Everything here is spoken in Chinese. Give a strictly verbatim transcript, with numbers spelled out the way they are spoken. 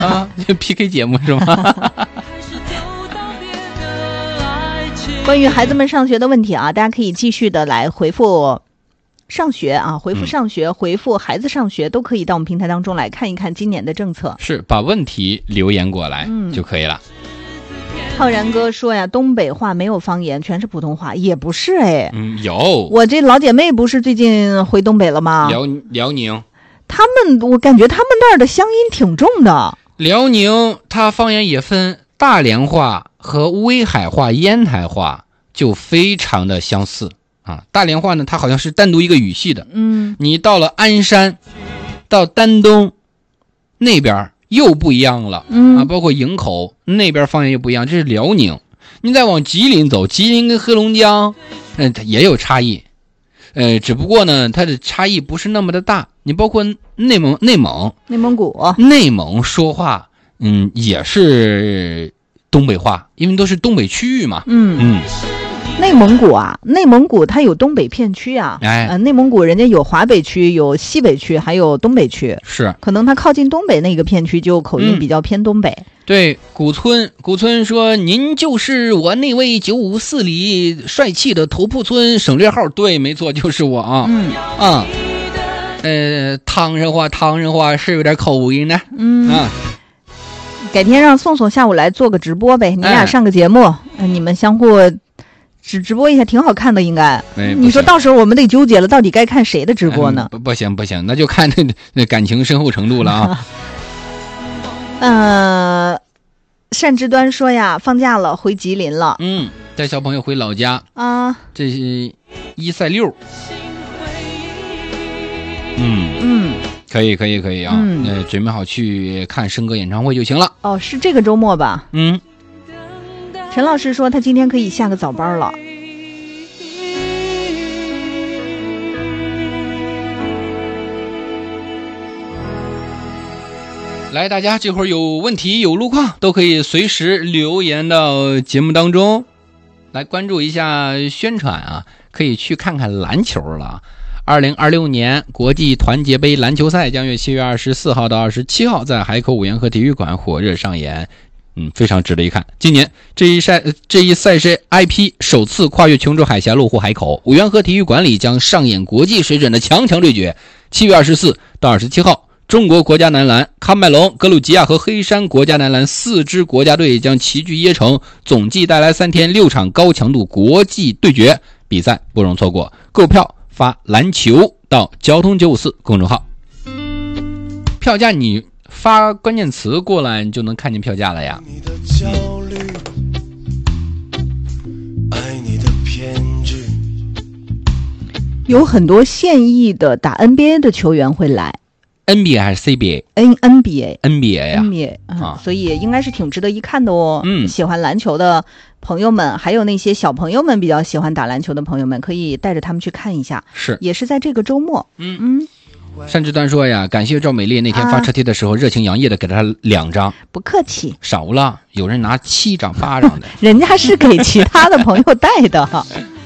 啊，就 P K 节目是吗？ 关于孩子们上学的问题啊，大家可以继续的来回复上学啊，回复上学、嗯、回复孩子上学，都可以到我们平台当中来看一看今年的政策。 是，把问题留言过来、嗯、就可以了。 浩然哥说呀，东北话没有方言，全是普通话，也不是哎。 嗯，有。 我这老姐妹不是最近回东北了吗？ 辽辽宁， 他们我感觉他们那儿的乡音挺重的。 辽宁它方言也分大连话和威海话、烟台话，就非常的相似啊。大连话呢，它好像是单独一个语系的。 嗯， 你到了鞍山，到丹东那边又不一样了。 嗯啊，包括营口那边方言又不一样，这是辽宁。你再往吉林走，吉林跟黑龙江，嗯、呃，它也有差异。呃，只不过呢，它的差异不是那么的大。你包括内蒙、内蒙、 内蒙古、 内蒙说话，嗯，也是东北话，因为都是东北区域嘛。 嗯嗯， 内蒙古啊，内蒙古它有东北片区啊， 哎， 呃，内蒙古人家有华北区、有西北区，还有东北区。 是， 可能它靠近东北那个片区就口音比较偏东北。 嗯、对，古村，古村说：“您就是我那位九五四里帅气的头铺村省略号。”对，没错，就是我啊。 嗯啊。呃，唐人话，唐人话是有点口音的。 嗯啊， 改天让宋宋下午来做个直播呗，你俩上个节目，哎呃、你们相互直直播一下，挺好看的，应该。 哎、 你说到时候我们得纠结了，到底该看谁的直播呢？ 嗯、不不行不行，那就看那那感情深厚程度了啊。 呃，单之端说呀，放假了，回吉林了。 嗯，带小朋友回老家啊， 这是一赛六。嗯嗯， 可以可以可以啊， 嗯， 呃，准备好去看生哥演唱会就行了。 哦，是这个周末吧？ 嗯， 陈老师说他今天可以下个早班了。 来，大家这会儿有问题有路况都可以随时留言到节目当中，来关注一下宣传啊，可以去看看篮球了。二零二六年国际团结杯篮球赛将于七月二十四号到二十七号在海口五缘河体育馆火热上演，嗯，非常值得一看。今年这一赛这一赛事 I P 首次跨越琼州海峡落户海口，五缘河体育馆里将上演国际水准的强强对决。七月二十四到二十七号，中国国家男篮、喀麦隆、格鲁吉亚和黑山国家男篮四支国家队将齐聚椰城，总计带来三天六场高强度国际对决，比赛不容错过。购票发篮球到交通九五四公众号，票价你发关键词过来，你就能看见票价了呀。你的焦虑， 爱你的偏执，有很多现役的打 N B A 的球员会来。 N B A 还是 C B A？N N B A，N B A 呀 ，N B A 啊，所以应该是挺值得一看的哦。 嗯， 喜欢篮球的朋友们，还有那些小朋友们比较喜欢打篮球的朋友们，可以带着他们去看一下。 是， 也是在这个周末。 嗯嗯。单之端说呀，感谢赵美丽那天发车贴的时候、啊、热情洋溢的给她两张。 不客气。 少了，有人拿七张八张的。 人家是给其他的朋友带的。